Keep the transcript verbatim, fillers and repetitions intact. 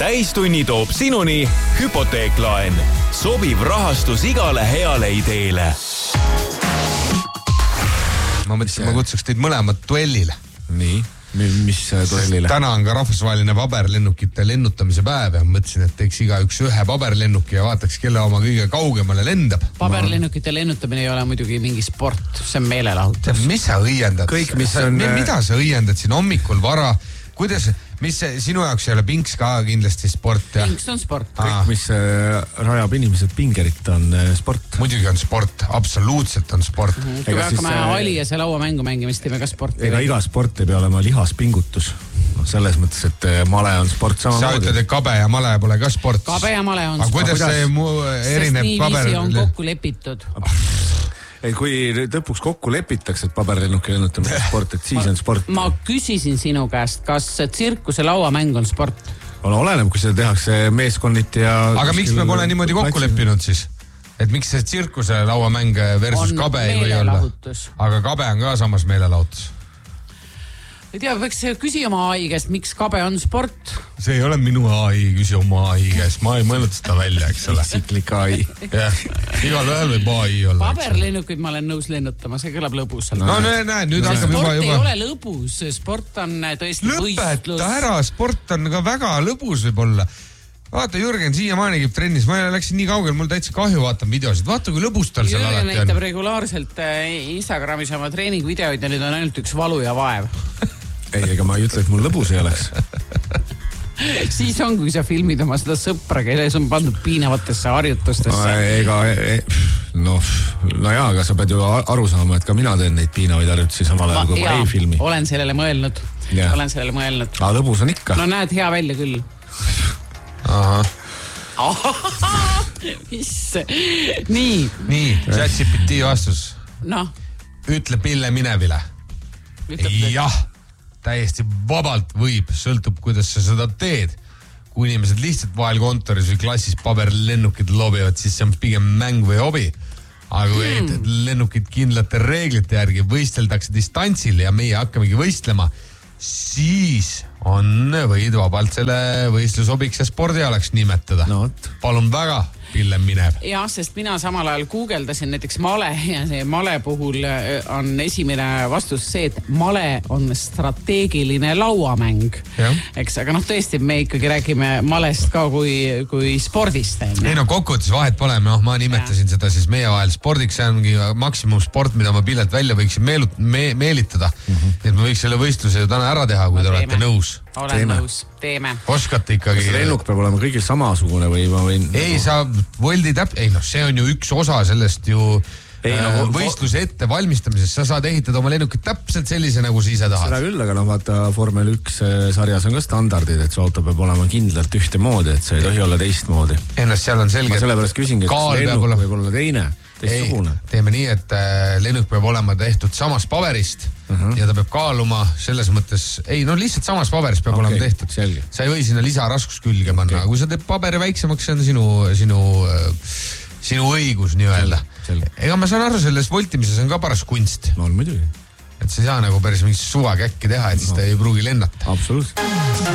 täistunni toob sinuni Hypoteeklaen. Sobiv rahastus igale heale ideele. Ma mõtlesin, ma kutsuks teid mõlemad duellile. Nii, mis duellile? Täna on ka rahvusvaheline paberlennukite lennutamise päev ja mõtlesin, et teeks iga üks ühe paberlennuki ja vaataks, kelle oma kõige kaugemale lendab. Paberlennukite lennutamine ei ole muidugi mingi sport, see on meelelahutus. Mis sa õiendad? Kõik, mis on... Mida sa õiendad siin hommikul vara? Kuidas, mis sinu jaoks ei ole pinks ka kindlasti sport? Ja? Pinks on sport. Kõik, mis rajab inimesed pingerit, on sport. Muidugi on sport, absoluutselt on sport. Mm-hmm. Kui me hakkame see... Ali ja see lauamängu mängimist, teeme ka sporti. Ega iga sport ei pea olema lihaspingutus. No, selles mõttes, et male on sport samamoodi. Sa ütled, et kabe ja male pole ka sport. Kabe ja male on sport. Aga kuidas see mu erineb Sest paber... nii viisi on kokku lepitud. Ei, kui lõpuks kokku lepitakse, et paberlennuki lennutamine on sport, et siis on sport. Ma küsisin sinu käest, kas tsirkuse lauamäng on sport? On oleneb, kui seda tehakse meeskonniti ja... Aga miks me pole niimoodi kokku leppinud siis? Et miks see tsirkuse lauamäng versus on kabe ei või olla? Aga kabe on ka samas meelelahutus. Ei tea, võiks küsi oma A I käest, miks kabe on sport? See ei ole minu A I, küsi oma A I käest. Ma ei mõelnud seda välja, eks ole. Siklik A I. Jah, igal ühel võib A I olla. Paberlennukuid ma olen nõus lennutama, see kõlab lõbus. No näe, näe, nüüd hakkab juba juba... Sport ei ole lõbus, sport on tõesti võistlus. Lõpeta ära, sport on ka väga lõbus võib-olla. Vaata, Jürgen siiamaani käib trennis, ma läksin nii kaugel, mul täitsa kahju vaatan videosid. Vaata, kui lõbus tal seal alati on. Jürgen näitab regulaarselt Instagramis oma treeningvideoid ja nüüd on ainult üks valu ja vaev. Ei, ega ma ei ütle, et mul lõbus ei oleks. Siis on, kui sa filmid oma seda sõpra, kelles on pandud piinavatesse harjutustesse. No, ega, no, no jaa, aga sa pead ju aru saama, et ka mina teen neid piinavaid harjutusi samal ajal, kui ma ei filmi. Olen sellele mõelnud. Ja. Olen sellele mõelnud. Aga lõbus on ikka. No näed hea välja küll. Aha. Mis? Nii. Nii, ChatGPT vastus. No. Ütle Pille minevile. Jah, täiesti vabalt võib, sõltub, kuidas sa seda teed. Kui inimesed lihtsalt vahel kontoris või klassis paberlennukid lobivad, siis see on pigem mäng või hobi. Aga kui hmm. lennukid kindlate reeglite järgi võisteldakse distantsil ja meie hakkamegi võistlema, siis on võid vabalt selle võistlusobiks ja spordialaks nimetada. No, palun väga, Pille minev. Jah, sest mina samal ajal guugeldasin näiteks male ja see male puhul on esimene vastus see, et male on strateegiline lauamäng. Eks, aga noh, tõesti, me ikkagi räägime malest ka kui, kui spordist. Ei no kokkuvõttes vahet pole, no, ma nimetasin ja. Seda siis meie vahel spordiks, see ongi maksimum sport, mida ma Pillelt välja võiksin meelut, me, meelitada. Mm-hmm. Et ma võiks selle võistluse ju täna ära teha, kui te olete nõus. Olen teeme. Nõus, teeme. Oskate ikkagi... Kas lennuk peab olema kõigil samasugune või ma võin... Ei, sa voldi täp... Ei noh, see on ju üks osa sellest ju ei, no, võistluse ette valmistamisest. Sa saad ehitada oma lennukit täpselt sellise, nagu sa ise tahad. Seda küll, aga no vaata, Formel üks sarjas on ka standardid, et see auto peab olema kindlalt ühte moodi, et see ei tohi olla teistmoodi. Ennast seal on selge... Ma sellepärast küsingi, et kas lennuk olla... võib olla teine, teistsugune. Teeme nii, et äh, lennuk peab olema tehtud samast paberist uh-huh. ja ta peab kaaluma selles mõttes... Ei, no lihtsalt samast paberist peab okay, olema tehtud. Selge. Sa ei või sinna lisaraskus külge panna, okay. Aga kui sa teed paberi väiksemaks, see on sinu, sinu, sinu õigus nii-öelda. Ega ma saan aru, selles voltimises on ka paras kunst. No on muidugi. Et sa ei saa nagu päris mingit suva käkki teha, et siis no. Ta ei pruugi lennata. Absoluutselt.